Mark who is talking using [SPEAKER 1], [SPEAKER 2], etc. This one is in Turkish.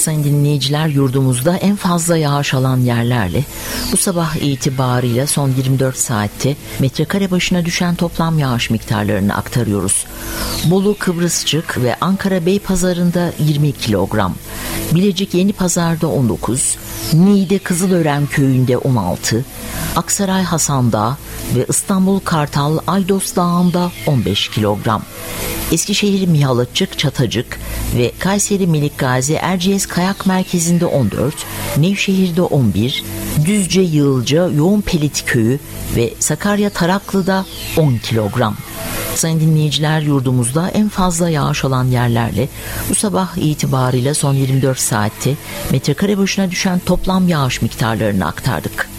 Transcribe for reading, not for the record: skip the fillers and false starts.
[SPEAKER 1] Sayın dinleyiciler, yurdumuzda en fazla yağış alan yerlerle bu sabah itibarıyla son 24 saatte metrekare başına düşen toplam yağış miktarlarını aktarıyoruz. Bolu Kıbrısçık ve Ankara Beypazarı'nda 20 kilogram, Bilecik Yenipazar'da 19, Niğde Kızılören Köyü'nde 16, Aksaray Hasan'da ve İstanbul Kartal Aydos Dağı'nda 15 kilogram. Eskişehir Mihalatçık Çatacık ve Kayseri Melikgazi Erciyes Kayak Merkezi'nde 14, Nevşehir'de 11, Düzce Yığılca Yoğunpelit Köyü ve Sakarya Taraklı'da 10 kilogram. Sayın dinleyiciler, yurdumuzda en fazla yağış alan yerlerle bu sabah itibarıyla son 24 saatte metrekare başına düşen toplam yağış miktarlarını aktardık.